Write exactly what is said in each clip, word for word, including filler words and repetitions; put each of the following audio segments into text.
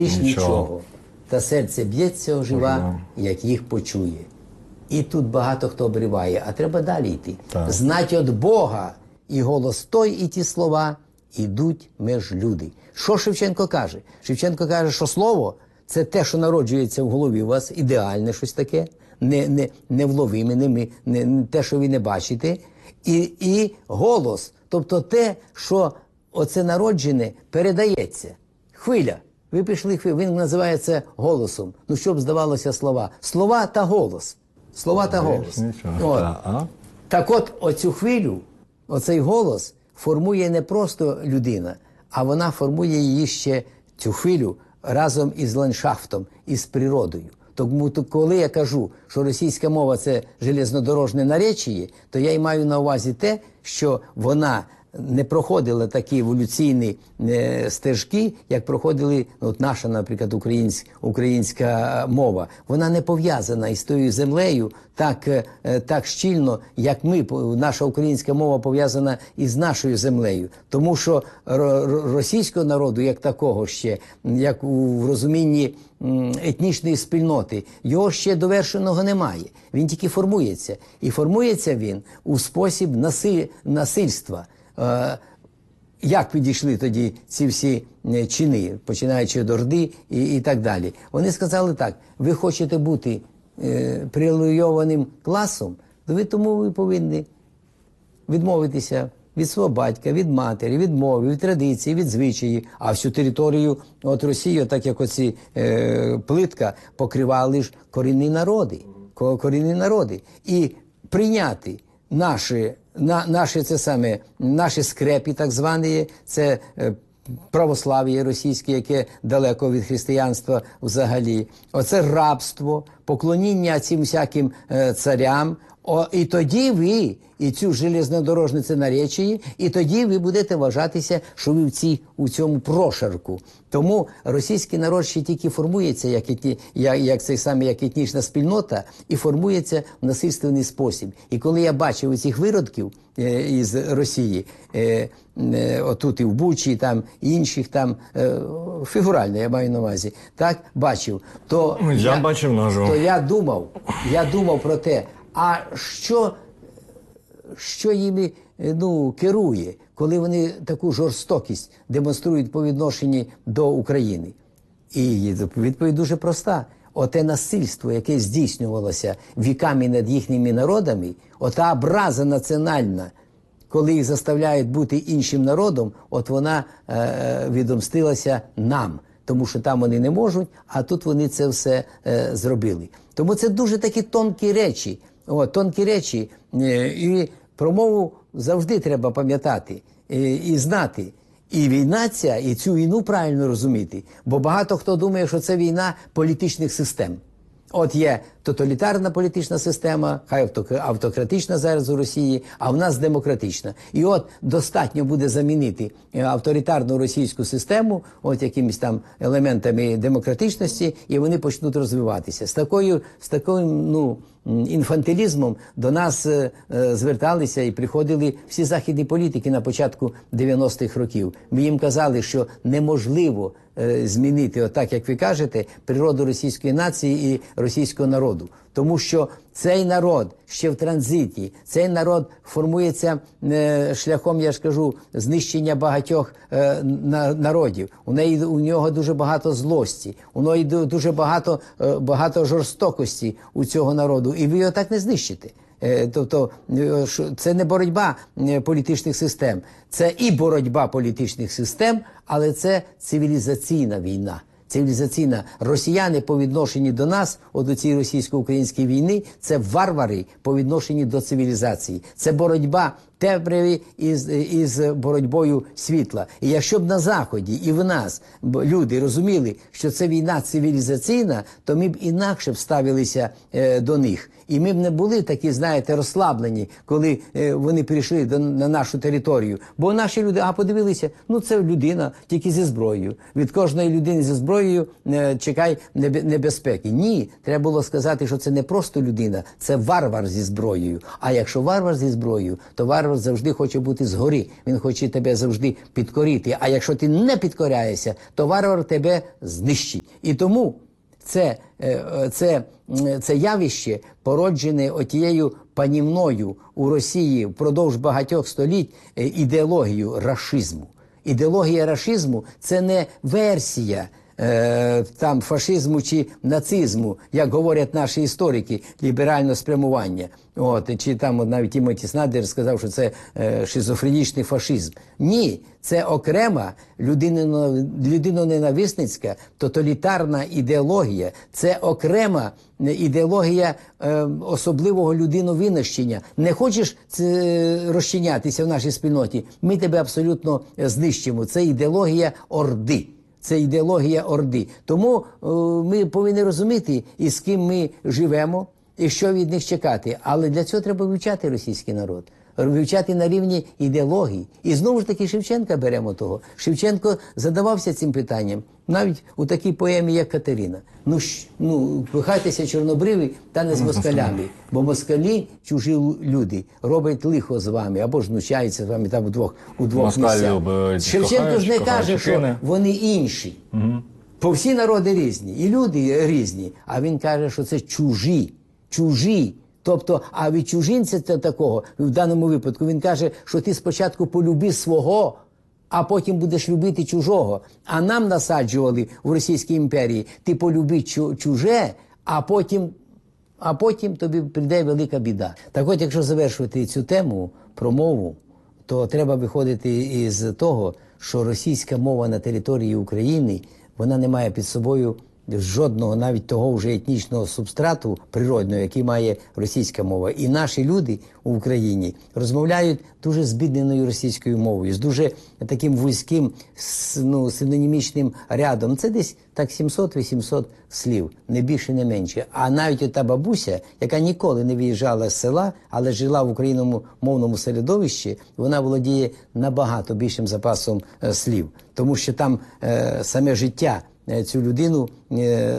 Більш Нічого. нічого. Та серце б'ється ожива, як їх почує. І тут багато хто обриває, а треба далі йти. Так. Знать от Бога, і голос той, і ті слова, ідуть меж люди. Що Шевченко каже? Шевченко каже, що слово – це те, що народжується в голові у вас, ідеальне щось таке, не, не, невловиме, не, не, не те, що ви не бачите. І, і голос, тобто те, що оце народжене, передається. Хвиля. Ви пішли хвилю, він називає це голосом. Ну, щоб здавалося слова. Слова та голос. Слова та голос. Нічого. От. Та, а? Так от, оцю хвилю, оцей голос формує не просто людина, а вона формує її ще, цю хвилю, разом із ландшафтом, із природою. Тому, то, коли я кажу, що російська мова – це железнодорожне наречіє, то я й маю на увазі те, що вона не проходила такі еволюційні е, стежки, як проходили, ну, от наша, наприклад, українська, українська мова. Вона не пов'язана із тою землею так, е, так щільно, як ми, наша українська мова пов'язана із нашою землею. Тому що російського народу, як такого ще, як у розумінні етнічної спільноти, його ще довершеного немає. Він тільки формується. І формується він у спосіб насиль... насильства. Як підійшли тоді ці всі чини, починаючи від Орди і, і так далі. Вони сказали так: ви хочете бути е, привілейованим класом, то ви тому ви повинні відмовитися від свого батька, від матері, від мови, від традиції, від звичаї. А всю територію от Росії, так як оці е, плитка, покривали ж корінні народи, корінні народи. І прийняти наші На, наші це саме, наші скрепі, так звані, це е, православ'я російське, яке далеко від християнства взагалі. Оце рабство, поклоніння цим всяким е, царям. О, і тоді ви, і цю железнодорожне це наречії, і тоді ви будете вважатися, що ви в цій, у цьому прошарку. Тому російський народ ще тільки формується, як, етні, як, як цей самий, як етнічна спільнота, і формується в насильственний спосіб. І коли я бачив цих виродків е, із Росії, е, е, отут і в Бучі, там, і інших там, е, фігурально я маю на увазі, так, бачив, то я, я, бачив ножу. то я думав, я думав про те, а що, що їми, ну, керує, коли вони таку жорстокість демонструють по відношенню до України? І відповідь дуже проста. Оте насильство, яке здійснювалося віками над їхніми народами, ота образа національна, коли їх заставляють бути іншим народом, от вона е, відомстилася нам. Тому що там вони не можуть, а тут вони це все е, зробили. Тому це дуже такі тонкі речі. О, тонкі речі. Е, і про мову завжди треба пам'ятати е, і знати. І війна ця, і цю війну правильно розуміти. Бо багато хто думає, що це війна політичних систем. От є тоталітарна політична система, хай автократична зараз у Росії, а в нас демократична. І от достатньо буде замінити авторитарну російську систему от якимись там елементами демократичності, і вони почнуть розвиватися. З такою, з таким, ну, інфантилізмом до нас е, зверталися і приходили всі західні політики на початку дев'яностих років. Ми їм казали, що неможливо е, змінити, отак, як ви кажете, природу російської нації і російського народу. Тому що цей народ ще в транзиті, цей народ формується е, шляхом, я ж кажу, знищення багатьох е, на, народів. У неї, у нього дуже багато злості, у нього дуже багато, е, багато жорстокості у цього народу. І ви його так не знищите. Е, тобто е, це не боротьба е, політичних систем, це і боротьба політичних систем, але це цивілізаційна війна. Цивілізаційна. Росіяни по відношенню до нас, от у цій російсько-українській війни, це варвари по відношенню до цивілізації. Це боротьба темряви із, із боротьбою світла. І якщо б на Заході і в нас люди розуміли, що це війна цивілізаційна, то ми б інакше б ставилися е, до них. І ми б не були такі, знаєте, розслаблені, коли е, вони прийшли до, на нашу територію. Бо наші люди, а подивилися, ну це людина тільки зі зброєю. Від кожної людини зі зброєю е, чекай небезпеки. Ні, треба було сказати, що це не просто людина, це варвар зі зброєю. А якщо варвар зі зброєю, то варвар варвар завжди хоче бути згори, він хоче тебе завжди підкорити. А якщо ти не підкоряєшся, то варвар тебе знищить. І тому це, це, це явище, породжене отією панівною у Росії впродовж багатьох століть ідеологією рашизму. Ідеологія рашизму – це не версія е, там, фашизму чи нацизму, як говорять наші історики, ліберального спрямування. От, чи там навіть Тімоті Снайдер сказав, що це е, шизофренічний фашизм. Ні, це окрема людиноненависницька тоталітарна ідеологія. Це окрема ідеологія е, особливого людиновинищення. Не хочеш це, розчинятися в нашій спільноті? Ми тебе абсолютно знищимо. Це ідеологія Орди. Це ідеологія Орди. Тому е, ми повинні розуміти, із ким ми живемо, і що від них чекати. Але для цього треба вивчати російський народ. Вивчати на рівні ідеології. І знову ж таки Шевченка беремо того. Шевченко задавався цим питанням. Навіть у такій поемі, як Катерина. Ну, ш, ну пихайтеся чорнобриві, та не з москалями. Бо москалі, чужі люди, роблять лихо з вами, або ж знущаються з вами там у двох, у двох місцях. Шевченко ж не каже, що вони інші. Угу. Бо всі народи різні, і люди різні. А він каже, що це чужі. Чужі. Тобто, а від чужинця такого, в даному випадку, він каже, що ти спочатку полюби свого, а потім будеш любити чужого. А нам насаджували в Російській імперії, ти полюби чуже, а потім, а потім тобі прийде велика біда. Так от, якщо завершувати цю тему про мову, то треба виходити із того, що російська мова на території України, вона не має під собою жодного, навіть того вже етнічного субстрату природного, який має російська мова. І наші люди в Україні розмовляють дуже збідненою російською мовою, з дуже таким вузьким, ну, синонімічним рядом. Це десь так сімсот-вісімсот слів, не більше, не менше. А навіть ота бабуся, яка ніколи не виїжджала з села, але жила в україномовному середовищі, вона володіє набагато більшим запасом е, слів. Тому що там е, саме життя цю людину е,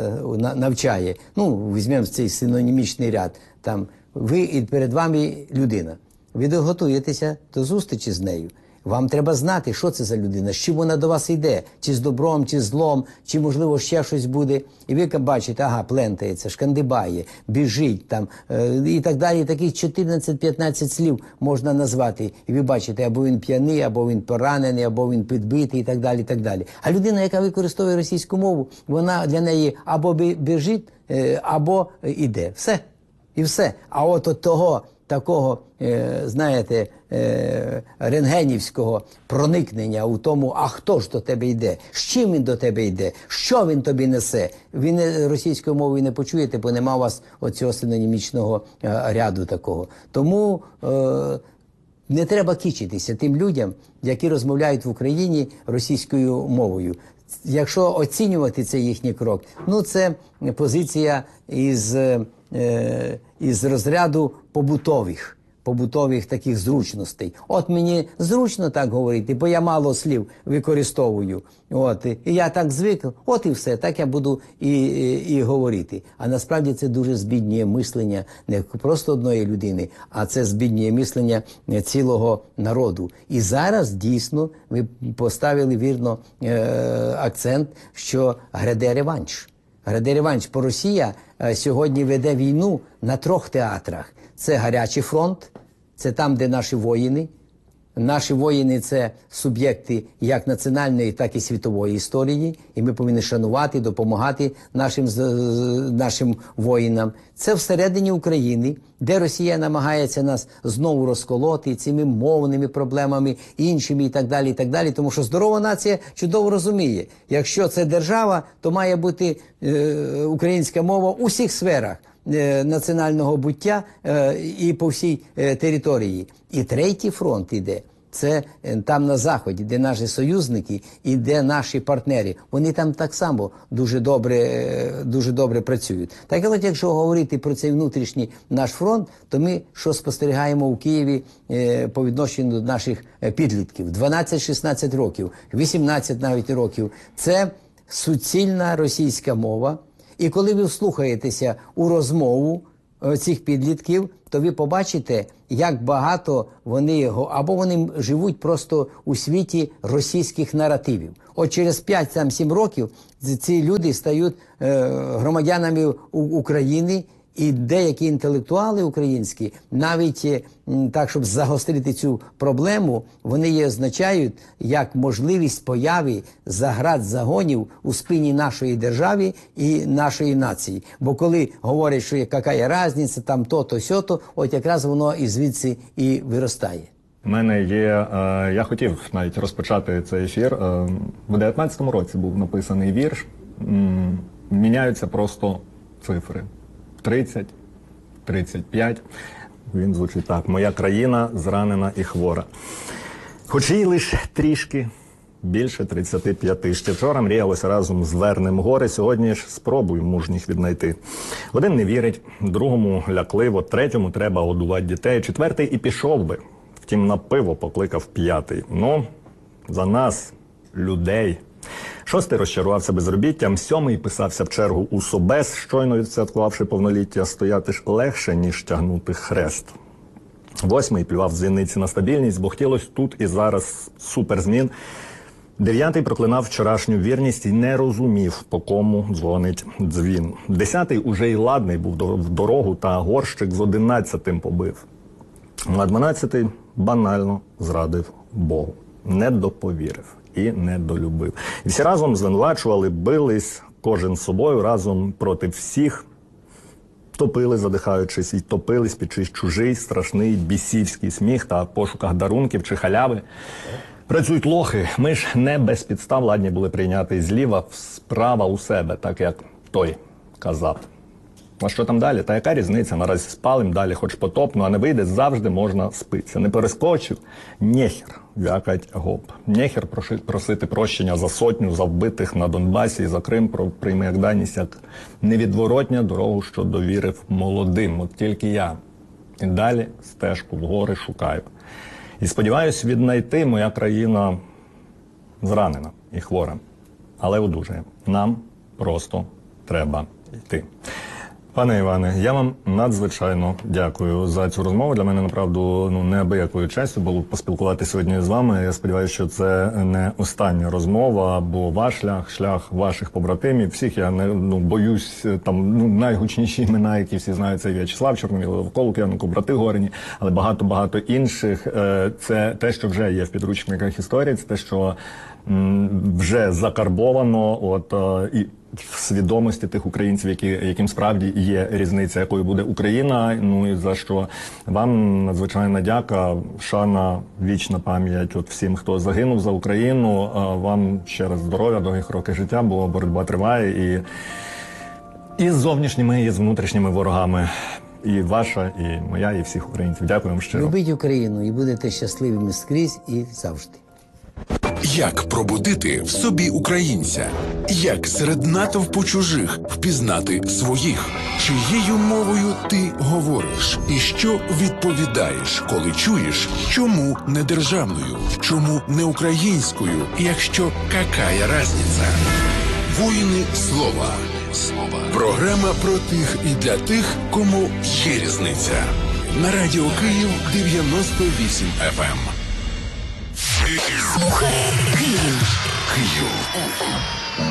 навчає. Ну, візьмемо цей синонімічний ряд. Там, ви і перед вами людина. Ви готуєтеся до зустрічі з нею. Вам треба знати, що це за людина, з чим вона до вас йде, чи з добром, чи з злом, чи, можливо, ще щось буде. І ви бачите, ага, плентається, шкандибає, біжить там, е, і так далі. Таких чотирнадцять-п'ятнадцять слів можна назвати. І ви бачите, або він п'яний, або він поранений, або він підбитий, і так далі, і так далі. А людина, яка використовує російську мову, вона для неї або біжить, е, або іде. Все. І все. А от от того такого, е, знаєте, е, рентгенівського проникнення у тому, а хто ж до тебе йде, з чим він до тебе йде, що він тобі несе. Він російською мовою не почуєте, бо нема у вас оцього синонімічного е, ряду такого. Тому е, не треба кичитися тим людям, які розмовляють в Україні російською мовою. Якщо оцінювати цей їхній крок, ну це позиція із, е, із розряду побутових, побутових таких зручностей. От мені зручно так говорити, бо я мало слів використовую. От, і я так звик, от і все, так я буду і, і, і говорити. А насправді це дуже збіднює мислення не просто одної людини, а це збіднює мислення цілого народу. І зараз дійсно ви поставили вірно е, акцент, що гряде реванш. Гряде реванш, бо Росія е, сьогодні веде війну на трьох театрах. Це гарячий фронт, це там, де наші воїни. Наші воїни – це суб'єкти як національної, так і світової історії. І ми повинні шанувати, допомагати нашим, нашим воїнам. Це всередині України, де Росія намагається нас знову розколоти цими мовними проблемами, іншими і так далі, і так далі. Тому що здорова нація чудово розуміє, якщо це держава, то має бути е, українська мова у всіх сферах національного буття е, і по всій е, території. І третій фронт іде. Це е, там на Заході, де наші союзники і де наші партнери. Вони там так само дуже добре, е, дуже добре працюють. Так от, якщо говорити про цей внутрішній наш фронт, то ми що спостерігаємо у Києві е, по відношенню до наших підлітків? дванадцять-шістнадцять років, вісімнадцять навіть років. Це суцільна російська мова. І коли ви вслухаєтеся у розмову цих підлітків, то ви побачите, як багато вони його, або вони живуть просто у світі російських наративів. От через п'ять-сім років ці люди стають е, громадянами України, і деякі інтелектуали українські, навіть е, так, щоб загострити цю проблему, вони її означають як можливість появи заградзагонів у спині нашої держави і нашої нації. Бо коли говорять, що яка різниця, там то-то, сьо-то, от якраз воно і звідси і виростає. У мене є, е, я хотів навіть розпочати цей ефір. Е, в дев'ятнадцятому році був написаний вірш. М, міняються просто цифри. тридцять, тридцять п'ять. Він звучить так. Моя країна зранена і хвора. Хоч їй лише трішки більше тридцяти п'яти. Ще вчора мріялося разом звернем гори, сьогодні ж спробуй мужніх віднайти. Один не вірить, другому лякливо, третьому треба годувати дітей, четвертий і пішов би. Втім, на пиво покликав п'ятий. Ну, за нас, людей. Шостий розчарувався безробіттям, сьомий писався в чергу у собес, щойно відсвяткувавши повноліття, стояти ж легше, ніж тягнути хрест. Восьмий плював з вінниці на стабільність, бо хотілося тут і зараз суперзмін. Дев'ятий проклинав вчорашню вірність і не розумів, по кому дзвонить дзвін. Десятий уже й ладний був в дорогу, та горщик з одинадцятим побив. А дванадцятий банально зрадив Богу. Не доповірив і не долюбив. І всі разом звинувачували, бились, кожен з собою, разом проти всіх. Топили, задихаючись, і топились під чийсь чужий, страшний, бісівський сміх та пошуках дарунків чи халяви. Працюють лохи. Ми ж не без підстав ладні були прийняти зліва справа у себе, так як той казав. А що там далі? Та яка різниця? Наразі спалим, далі хоч потопну, а не вийде, завжди можна спитися. Не перескочив? Нєхер вякать гоп. Нєхер просити прощення за сотню, за вбитих на Донбасі і за Крим прийме як даність, як невідворотня дорогу, що довірив молодим. От тільки я. І далі стежку вгори шукаю. І сподіваюсь, віднайти моя країна зранена і хвора. Але одужає. Нам просто треба йти. Пане Іване, я вам надзвичайно дякую за цю розмову. Для мене, направду, ну, неабиякою честю було поспілкуватися сьогодні з вами. Я сподіваюся, що це не остання розмова, бо ваш шлях, шлях ваших побратимів, всіх я не ну, боюсь, там ну, найгучніші імена, які всі знають, це В'ячеслав Чорновіл, Левко Лук'яненко, брати Горені, але багато-багато інших. Це те, що вже є в підручниках історії, це те, що м, вже закарбовано, от, і в свідомості тих українців, які, яким справді є різниця, якою буде Україна, ну і за що вам надзвичайна дяка, шана, вічна пам'ять от всім, хто загинув за Україну, вам ще раз здоров'я, довгих років життя, бо боротьба триває і, і з зовнішніми, і з внутрішніми ворогами. І ваша, і моя, і всіх українців. Дякую вам щиро. Любіть Україну і будете щасливими скрізь і завжди. Як пробудити в собі українця? Як серед натовпу чужих впізнати своїх? Чиєю мовою ти говориш? І що відповідаєш, коли чуєш, чому не державною? Чому не українською? Якщо какая разниця? Воїни слова. Слова. Програма про тих і для тих, кому є різниця. На Радіо Київ дев'яносто вісім еф ем. Слухай Київ. Київ.